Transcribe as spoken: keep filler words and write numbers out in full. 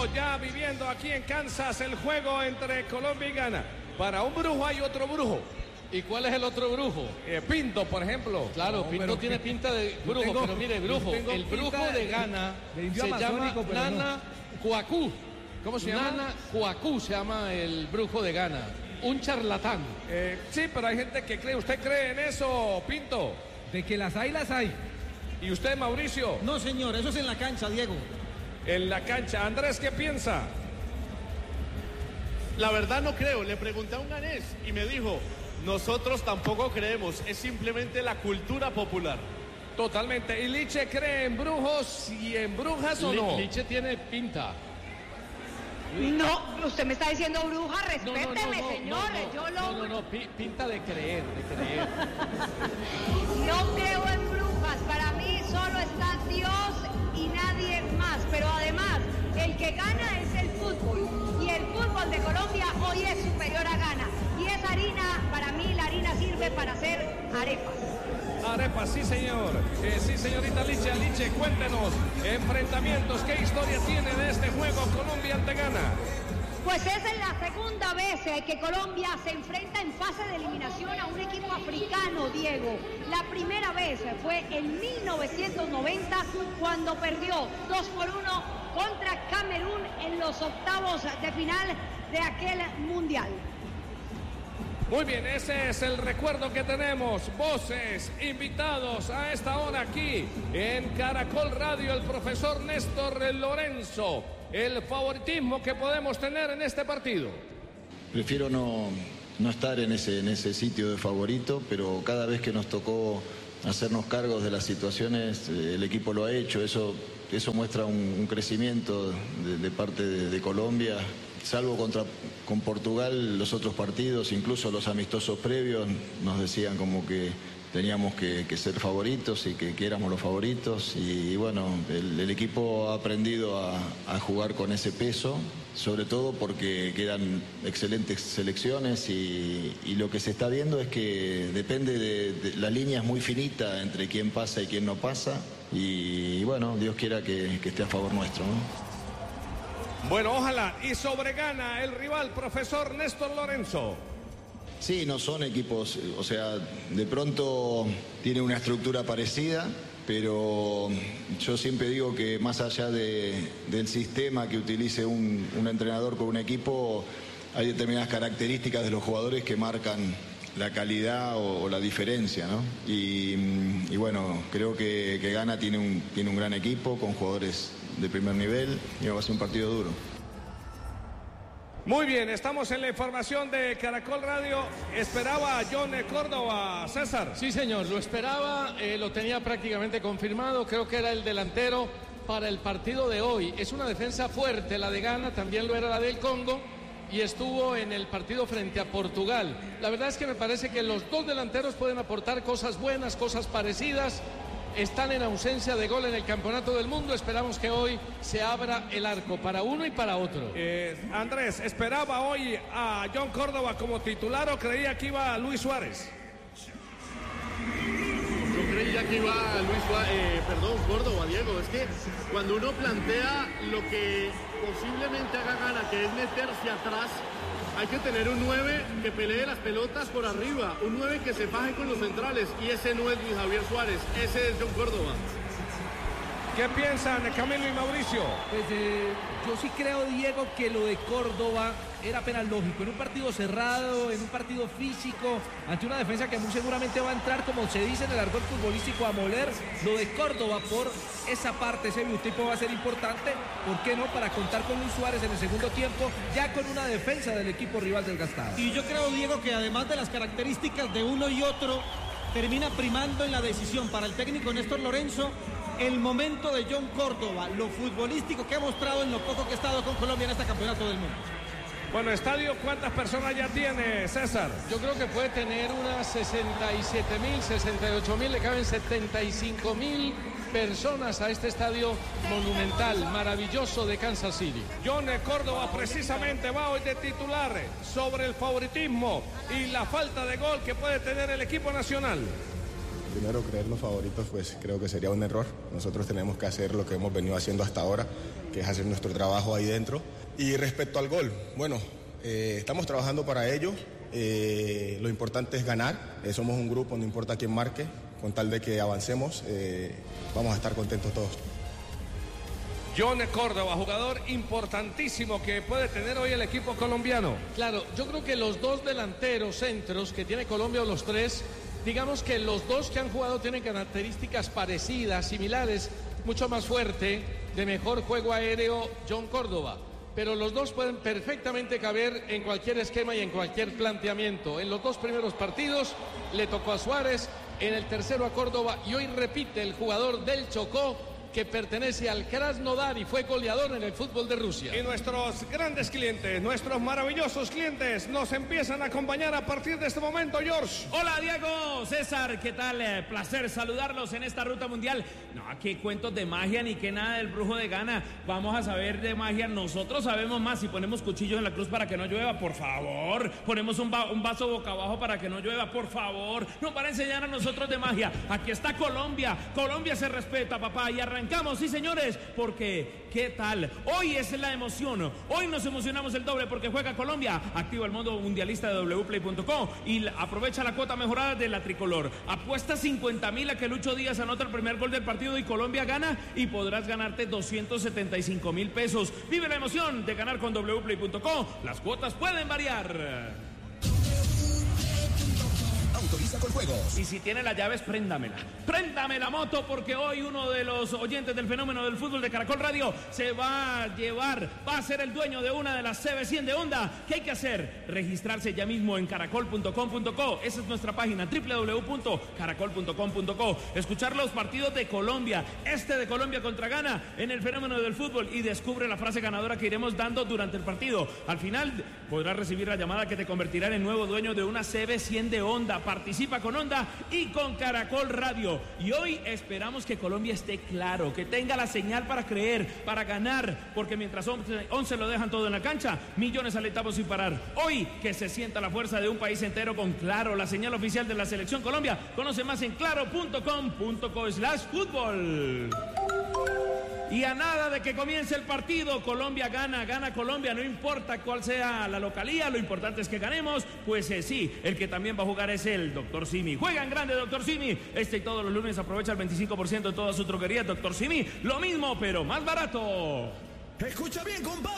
Brujo ya viviendo aquí en Kansas el juego entre Colombia y Ghana. Para un brujo hay otro brujo. ¿Y cuál es el otro brujo? Eh, Pinto, por ejemplo. Claro, no, Pinto tiene que... pinta de brujo, tengo, pero mire, brujo, el brujo de Ghana de se llama Nana no. Kouakou. ¿Cómo se llama? Nana Kouakou se llama el brujo de Ghana. Un charlatán. Eh, sí, pero hay gente que cree. ¿Usted cree en eso, Pinto? De que las hay, las hay. ¿Y usted, Mauricio? No, señor, eso es en la cancha, Diego. En la cancha. Andrés, ¿qué piensa? La verdad no creo. Le pregunté a un ganés y me dijo... Nosotros tampoco creemos, es simplemente la cultura popular. Totalmente. ¿Y Liche cree en brujos y en brujas o L no? Liche tiene pinta. No, usted me está diciendo bruja, respéteme, no, no, no, señores. No, no, yo lo... no, no, no, pinta de creer, de creer. No creo en brujas, para mí solo está Dios y nadie más. Pero además, el que gana es el fútbol. Y el fútbol de Colombia hoy es superior a Ghana. Y esa harina, para mí la harina sirve para hacer arepas. Arepas, sí señor. Eh, sí señorita Liche, Liche, cuéntenos. Enfrentamientos, ¿qué historia tiene de este juego Colombia ante Ghana? Pues esa es la segunda vez que Colombia se enfrenta en fase de eliminación a un equipo africano, Diego. La primera vez fue en mil novecientos noventa cuando perdió dos por uno contra Camerún en los octavos de final de aquel mundial. Muy bien, ese es el recuerdo que tenemos. Voces, invitados a esta hora aquí en Caracol Radio, el profesor Néstor Lorenzo. El favoritismo que podemos tener en este partido. Prefiero no, no estar en ese, en ese sitio de favorito, pero cada vez que nos tocó hacernos cargos de las situaciones, el equipo lo ha hecho. Eso, eso muestra un, un crecimiento de, de parte de, de Colombia. Salvo contra, con Portugal, los otros partidos, incluso los amistosos previos, nos decían como que teníamos que, que ser favoritos y que, que éramos los favoritos. Y, y bueno, el, el equipo ha aprendido a, a jugar con ese peso, sobre todo porque quedan excelentes selecciones y, y lo que se está viendo es que depende de, de la línea es muy finita entre quién pasa y quién no pasa. Y, y bueno, Dios quiera que, que esté a favor nuestro, ¿no? Bueno, ojalá. Y sobre Ghana, el rival, profesor Néstor Lorenzo. Sí, no son equipos, o sea, de pronto tiene una estructura parecida, pero yo siempre digo que más allá de, del sistema que utilice un, un entrenador con un equipo, hay determinadas características de los jugadores que marcan la calidad o, o la diferencia, ¿no? Y, y bueno, creo que, que Ghana tiene un, tiene un gran equipo con jugadores de primer nivel y va a ser un partido duro. Muy bien, estamos en la información de Caracol Radio. ¿Esperaba a John Córdoba, César? Sí, señor, lo esperaba, eh, lo tenía prácticamente confirmado. Creo que era el delantero para el partido de hoy. Es una defensa fuerte la de Ghana, también lo era la del Congo. Y estuvo en el partido frente a Portugal. La verdad es que me parece que los dos delanteros pueden aportar cosas buenas, cosas parecidas. Están en ausencia de gol en el Campeonato del Mundo. Esperamos que hoy se abra el arco para uno y para otro. Eh, Andrés, ¿esperaba hoy a John Córdoba como titular o creía que iba Luis Suárez? Yo creía que iba Luis Suárez, eh, perdón, Córdoba, Diego. Es que cuando uno plantea lo que posiblemente haga Ghana, que es meterse atrás, hay que tener un nueve que pelee las pelotas por arriba, un nueve que se faje con los centrales, y ese no es Luis Javier Suárez, ese es John Córdoba. ¿Qué piensan Camilo y Mauricio? Pues eh, yo sí creo, Diego, que lo de Córdoba era apenas lógico. En un partido cerrado, en un partido físico, ante una defensa que muy seguramente va a entrar, como se dice en el argot futbolístico, a moler. Lo de Córdoba por esa parte, ese biotipo va a ser importante. ¿Por qué no? Para contar con Luis Suárez en el segundo tiempo, ya con una defensa del equipo rival desgastada. Y yo creo, Diego, que además de las características de uno y otro, termina primando en la decisión para el técnico Néstor Lorenzo el momento de John Córdoba, lo futbolístico que ha mostrado en lo poco que ha estado con Colombia en este campeonato del mundo. Bueno, estadio, ¿cuántas personas ya tiene, César? Yo creo que puede tener unas sesenta y siete mil, sesenta y ocho mil, le caben setenta y cinco mil personas a este estadio monumental, maravilloso de Kansas City. John Córdoba precisamente va hoy de titular sobre el favoritismo y la falta de gol que puede tener el equipo nacional. primero creernos favoritos, pues creo que sería un error. Nosotros tenemos que hacer lo que hemos venido haciendo hasta ahora, que es hacer nuestro trabajo ahí dentro. Y respecto al gol, bueno, eh, estamos trabajando para ello. Eh, lo importante es ganar. Eh, somos un grupo, no importa quién marque, con tal de que avancemos, eh, vamos a estar contentos todos. John Córdoba, jugador importantísimo que puede tener hoy el equipo colombiano. Claro, yo creo que los dos delanteros centros que tiene Colombia, o los tres, digamos que los dos que han jugado tienen características parecidas, similares, mucho más fuerte, de mejor juego aéreo John Córdoba. Pero los dos pueden perfectamente caber en cualquier esquema y en cualquier planteamiento. En los dos primeros partidos le tocó a Suárez, en el tercero a Córdoba, y hoy repite el jugador del Chocó, que pertenece al Krasnodar y fue goleador en el fútbol de Rusia. Y nuestros grandes clientes, nuestros maravillosos clientes, nos empiezan a acompañar a partir de este momento, George. Hola, Diego, César, ¿qué tal? Eh, placer saludarlos en esta ruta mundial. No, aquí cuentos de magia ni que nada del brujo de Ghana. Vamos a saber de magia. Nosotros sabemos más. Si ponemos cuchillos en la cruz para que no llueva, por favor. Ponemos un, va un vaso boca abajo para que no llueva, por favor. No, para enseñar a nosotros de magia. Aquí está Colombia. Colombia se respeta, papá, y arranca. Sí, señores, porque ¿qué tal? Hoy es la emoción. Hoy nos emocionamos el doble porque juega Colombia. Activa el modo mundialista de doble u play punto com y aprovecha la cuota mejorada de la tricolor. Apuesta cincuenta mil a que Lucho Díaz anota el primer gol del partido y Colombia gana, y podrás ganarte doscientos setenta y cinco mil pesos. Vive la emoción de ganar con doble u play punto com. Las cuotas pueden variar. Autoriza con juegos. Y si tiene las llaves, préndamela. Préndame la moto, porque hoy uno de los oyentes del fenómeno del fútbol de Caracol Radio se va a llevar, va a ser el dueño de una de las C B cien de Honda. ¿Qué hay que hacer? Registrarse ya mismo en caracol punto com punto co. Esa es nuestra página, doble u doble u doble u punto caracol punto com punto co. Escuchar los partidos de Colombia, este de Colombia contra Ghana en el fenómeno del fútbol, y descubre la frase ganadora que iremos dando durante el partido. Al final podrás recibir la llamada que te convertirá en el nuevo dueño de una C B cien de Honda. Participa con Honda y con Caracol Radio. Y hoy esperamos que Colombia esté claro, que tenga la señal para creer, para ganar, porque mientras once lo dejan todo en la cancha, millones alentamos sin parar. Hoy que se sienta la fuerza de un país entero con Claro, la señal oficial de la Selección Colombia. Conoce más en claro punto com punto co slash fútbol. Y a nada de que comience el partido, Colombia gana, gana Colombia, no importa cuál sea la localía, lo importante es que ganemos. Pues eh, sí, el que también va a jugar es el doctor Simi. Juega en grande, doctor Simi. Este y todos los lunes aprovecha el veinticinco por ciento de toda su droguería, doctor Simi. Lo mismo, pero más barato. Escucha bien, compadre.